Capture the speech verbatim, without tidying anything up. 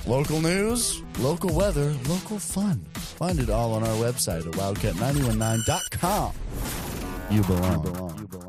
Local news, local weather, local fun. Find it all on our website at wildcat nine one nine dot com. You belong. You belong. You belong.